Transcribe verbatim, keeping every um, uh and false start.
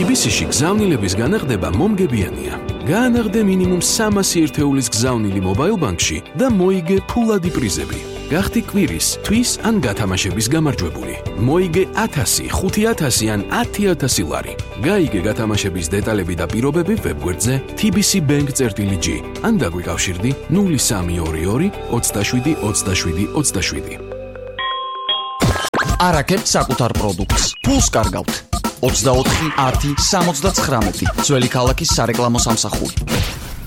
τι ბი სი-ში გზავნილების განახდება მომგებიანია. გაანაღდე მინიმუმ სამასი ერთეულის გზავნილი მობაილ ბანკში და მოიგე ფულადი პრიზები. გახდი კვირის, თვის ან გათამაშების გამარჯვებული. მოიგე ათასი, ხუთი ათასი ან ათი ათასი ლარი. გაიგე გათამაშების დეტალები და პირობები ვებგვერდზე τι ბი სი bank წერტილი ჯი ან დაგვიკავშირდი ნული სამი ორი ორი ოცდაშვიდი ოცდაშვიდი ოცდაშვიდი. არაკეთთ საკუთარ პროდუქტს. ფულს კარგავთ. ოცდაოთხი ათი სამოცდაცხრამეტი ძველი ქალაქის სარეკლამო სამსახური.